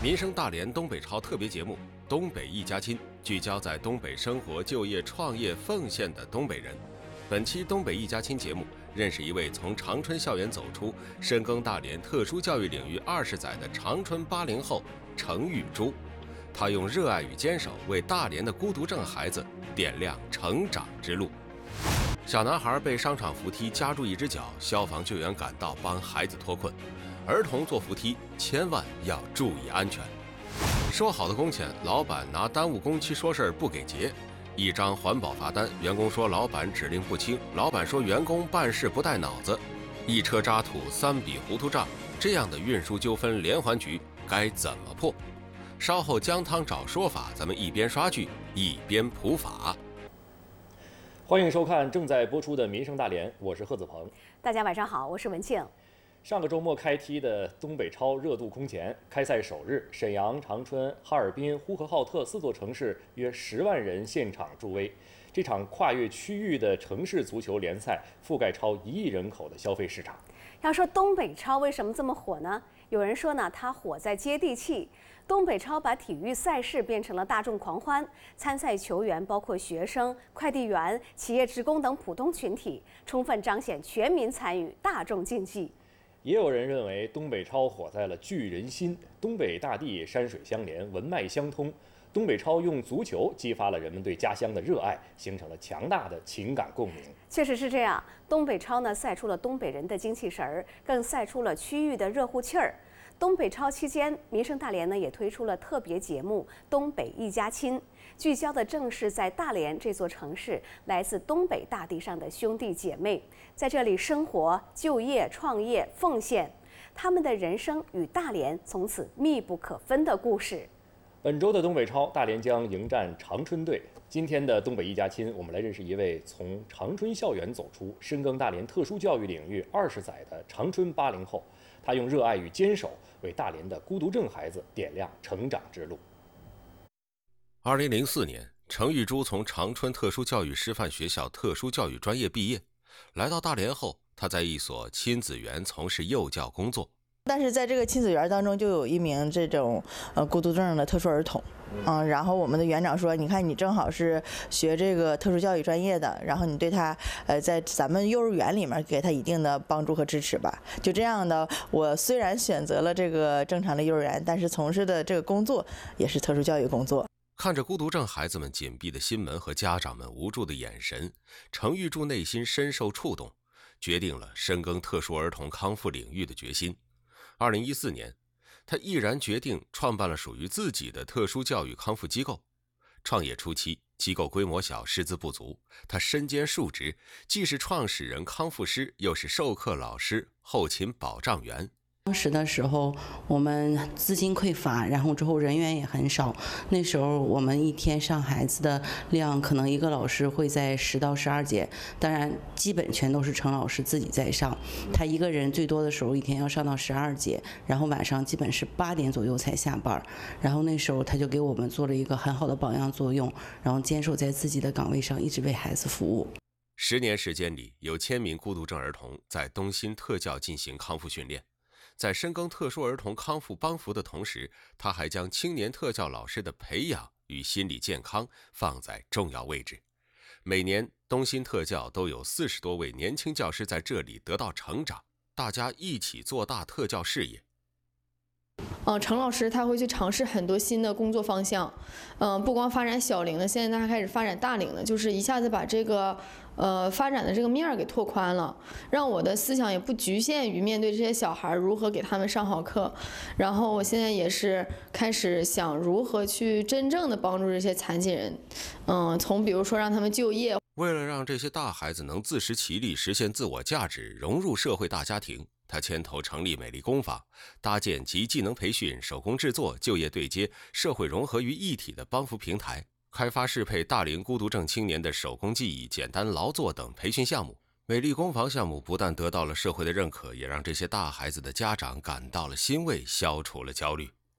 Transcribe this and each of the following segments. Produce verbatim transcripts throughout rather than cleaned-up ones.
民生大连东北超特别节目《东北一家亲》，聚焦在东北生活、就业、创业、奉献的东北人。本期东北一家亲节目，认识一位从长春校园走出、深耕大连特殊教育领域二十载的长春八零后程玉珠。他用热爱与坚守，为大连的孤独症孩子点亮成长之路。小男孩被商场扶梯夹住一只脚，消防救援赶到帮孩子脱困。儿童坐扶梯千万要注意安全。说好的工钱，老板拿耽误工期说事儿不给结。一张环保罚单，员工说老板指令不清，老板说员工办事不带脑子。一车渣土，三笔糊涂账，这样的运输纠纷连环局该怎么破？稍后姜汤找说法，咱们一边刷剧一边普法。 欢迎收看正在播出的《民生大连》，我是贺子鹏。 大家晚上好，我是文静。 上个周末开踢的东北超热度空前，开赛首日，沈阳、长春、哈尔滨、呼和浩特四座城市约十万人现场助威。这场跨越区域的城市足球联赛覆盖超一亿人口的消费市场。 要说东北超为什么这么火呢？有人说呢，它火在接地气。东北超把体育赛事变成了大众狂欢，参赛球员包括学生、快递员、企业职工等普通群体，充分彰显全民参与、大众竞技。 也有人认为东北超火在了聚人心，东北大地山水相连，文脉相通。东北超用足球激发了人们对家乡的热爱，形成了强大的情感共鸣。 确实是这样，东北超呢赛出了东北人的精气神儿，更赛出了区域的热乎气儿。东北超期间，民生大连呢也推出了特别节目《东北一家亲》，聚焦的正是在大连这座城市来自东北大地上的兄弟姐妹，在这里生活、就业、创业、奉献，他们的人生与大连从此密不可分的故事。 本周的东北超，大连将迎战长春队。今天的东北一家亲，我们来认识一位从长春校园走出、深耕大连特殊教育领域二十载的长春八零后。他用热爱与坚守，为大连的孤独症孩子点亮成长之路。 二零零四年，程玉珠从长春特殊教育师范学校特殊教育专业毕业，来到大连后，他在一所亲子园从事幼教工作。 但是在这个亲子园当中，就有一名这种呃孤独症的特殊儿童，嗯，然后我们的园长说，你看你正好是学这个特殊教育专业的，然后你对他呃在咱们幼儿园里面给他一定的帮助和支持吧。就这样的，我虽然选择了这个正常的幼儿园，但是从事的这个工作也是特殊教育工作。 看着孤独症孩子们紧闭的心门和家长们无助的眼神，程玉柱内心深受触动，决定了深耕特殊儿童康复领域的决心。二零一四年，他毅然决定创办了属于自己的特殊教育康复机构。创业初期，机构规模小，师资不足，他身兼数职，既是创始人康复师，又是授课老师、后勤保障员。 当时的时候，我们资金匮乏，然后之后人员也很少。那时候我们一天上孩子的量，可能一个老师会在十到十二节，当然基本全都是程老师自己在上。他一个人最多的时候一天要上到十二节，然后晚上基本是八点左右才下班。然后那时候他就给我们做了一个很好的榜样作用，然后坚守在自己的岗位上，一直为孩子服务。 十年时间里，有千名孤独症儿童在东新特教进行康复训练。在深耕特殊儿童康复帮扶的同时，他还将青年特教老师的培养与心理健康放在重要位置。每年东新特教都有四十多位年轻教师在这里得到成长，大家一起做大特教事业。 嗯，程老师他会去尝试很多新的工作方向，嗯，不光发展小龄的，现在他开始发展大龄的，就是一下子把这个呃发展的这个面儿给拓宽了，让我的思想也不局限于面对这些小孩如何给他们上好课，然后我现在也是开始想如何去真正的帮助这些残疾人，嗯，从比如说让他们就业。 为了让这些大孩子能自食其力，实现自我价值，融入社会大家庭，他牵头成立美丽工坊，搭建集技能培训、手工制作、就业对接、社会融合于一体的帮扶平台，开发适配大龄孤独症青年的手工技艺、简单劳作等培训项目。美丽工坊项目不但得到了社会的认可，也让这些大孩子的家长感到了欣慰，消除了焦虑。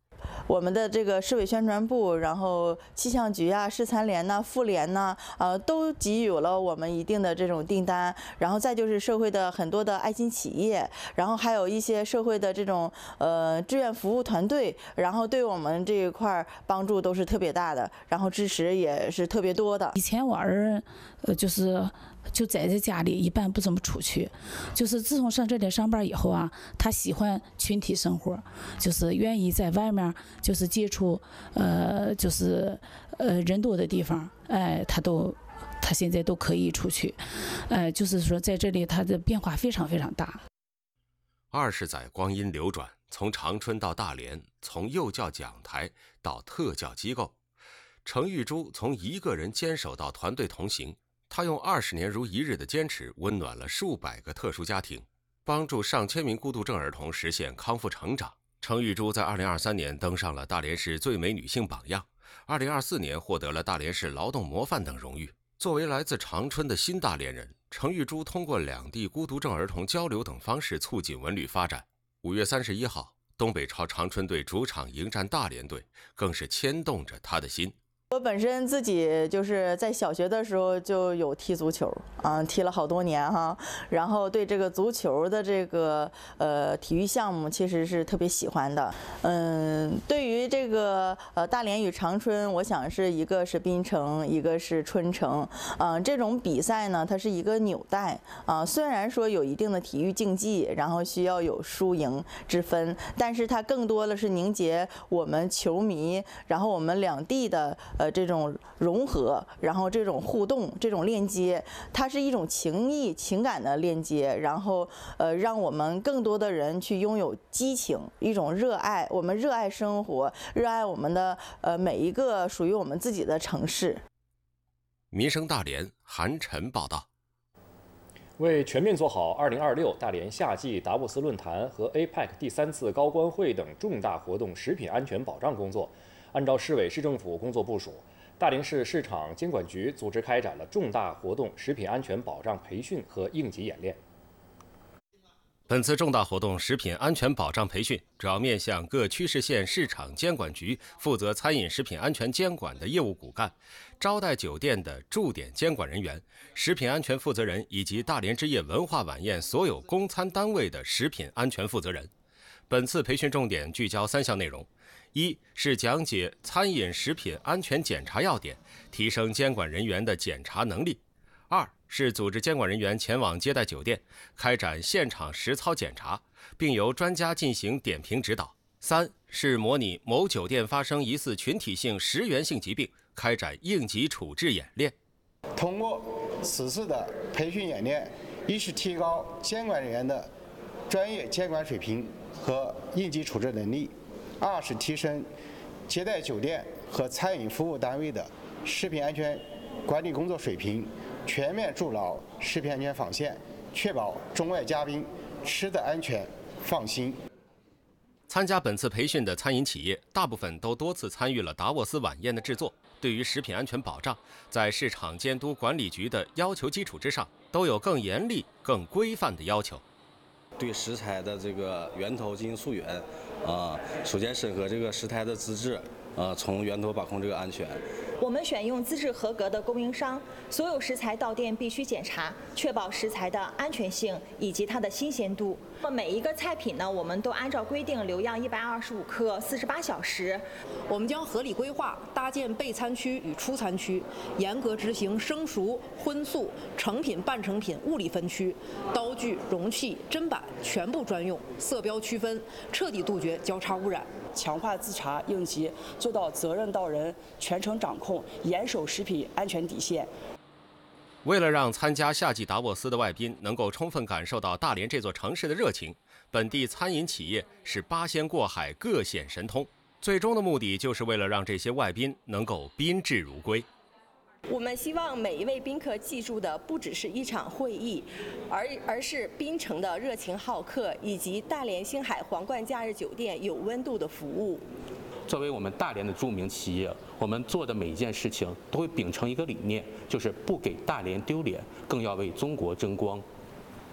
我们的这个市委宣传部，然后气象局啊、市残联呐、妇联呐，呃，都给予了我们一定的这种订单。然后再就是社会的很多的爱心企业，然后还有一些社会的这种呃志愿服务团队，然后对我们这一块帮助都是特别大的，然后支持也是特别多的。 以前我儿呃就是就宅在家里，一般不怎么出去。就是自从上这里上班以后啊，他喜欢群体生活，就是愿意在外面就是接触呃就是呃人多的地方，哎，他都他现在都可以出去，呃，就是说在这里他的变化非常非常大。 二十载光阴流转，从长春到大连，从幼教讲台到特教机构，程玉珠从一个人坚守到团队同行。他用二十年如一日的坚持，温暖了数百个特殊家庭，帮助上千名孤独症儿童实现康复成长。程玉珠在二零二三年登上了大连市最美女性榜样，二零二四年获得了大连市劳动模范等荣誉。作为来自长春的新大连人，程玉珠通过两地孤独症儿童交流等方式促进文旅发展。五月三十一号，东北超长春队主场迎战大连队，更是牵动着他的心。 我本身自己就是在小学的时候就有踢足球，啊，踢了好多年哈，然后对这个足球的这个呃体育项目其实是特别喜欢的。嗯，对于这个呃大连与长春，我想是一个是滨城，一个是春城，啊、呃，这种比赛呢，它是一个纽带啊、呃，虽然说有一定的体育竞技，然后需要有输赢之分，但是它更多的是凝结我们球迷，然后我们两地的。呃，这种融合，然后这种互动，这种链接，它是一种情谊、情感的链接，然后呃，让我们更多的人去拥有激情，一种热爱，我们热爱生活，热爱我们的呃每一个属于我们自己的城市。 民生大连，韩晨报道。 为全面做好二零二六大连夏季达沃斯论坛和 A P E C 第三次高官会等重大活动食品安全保障工作，按照市委市政府工作部署，大连市市场监管局组织开展了重大活动食品安全保障培训和应急演练。 本次重大活动食品安全保障培训主要面向各区市县市场监管局负责餐饮食品安全监管的业务骨干、招待酒店的驻点监管人员、食品安全负责人以及大连之夜文化晚宴所有供餐单位的食品安全负责人。本次培训重点聚焦三项内容：一是讲解餐饮食品安全检查要点，提升监管人员的检查能力；二是组织监管人员前往接待酒店，开展现场实操检查，并由专家进行点评指导；三是模拟某酒店发生疑似群体性食源性疾病，开展应急处置演练。 通过此次的培训演练，一是提高监管人员的专业监管水平和应急处置能力；二是提升接待酒店和餐饮服务单位的食品安全管理工作水平，全面筑牢食品安全防线，确保中外嘉宾吃得安全放心。 参加本次培训的餐饮企业，大部分都多次参与了达沃斯晚宴的制作，对于食品安全保障，在市场监督管理局的要求基础之上，都有更严厉、更规范的要求。 对食材的这个源头进行溯源，啊，首先审核这个食材的资质，啊，从源头把控这个安全。 我们选用资质合格的供应商，所有食材到店必须检查，确保食材的安全性以及它的新鲜度。每一个菜品呢，我们都按照规定留样一百二十五克，四十八小时。 我们将合理规划搭建备餐区与出餐区，严格执行生熟、荤素、成品、半成品物理分区，刀具、容器、砧板全部专用，色标区分，彻底杜绝交叉污染。 强化自查应急，做到责任到人，全程掌控，严守食品安全底线。 为了让参加夏季达沃斯的外宾能够充分感受到大连这座城市的热情，本地餐饮企业是八仙过海，各显神通，最终的目的就是为了让这些外宾能够宾至如归。 我们希望每一位宾客记住的不只是一场会议，而而是槟城的热情好客，以及大连星海皇冠假日酒店有温度的服务。 作为我们大连的著名企业，我们做的每一件事情都会秉承一个理念，就是不给大连丢脸，更要为中国争光。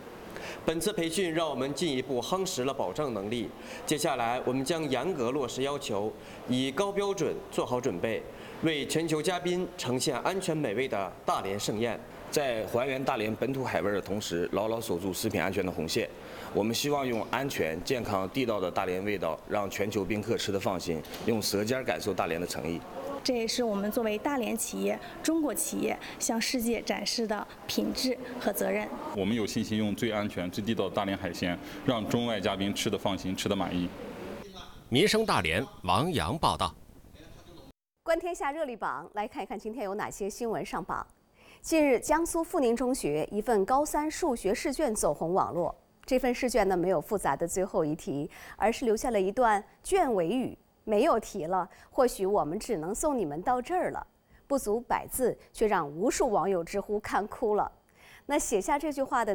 本次培训让我们进一步夯实了保障能力。接下来，我们将严格落实要求，以高标准做好准备，为全球嘉宾呈现安全美味的大连盛宴。 在还原大连本土海味的同时，牢牢守住食品安全的红线。我们希望用安全、健康、地道的大连味道，让全球宾客吃得放心，用舌尖感受大连的诚意。 这也是我们作为大连企业、中国企业向世界展示的品质和责任。 我们有信心用最安全、最地道的大连海鲜，让中外嘉宾吃得放心、吃得满意。 民生大连王洋报道。 观天下热力榜，来看一看今天有哪些新闻上榜。近日，江苏阜宁中学一份高三数学试卷走红网络。这份试卷呢，没有复杂的最后一题，而是留下了一段卷尾语，没有题了，或许我们只能送你们到这儿了。不足百字，却让无数网友直呼看哭了。那写下这句话的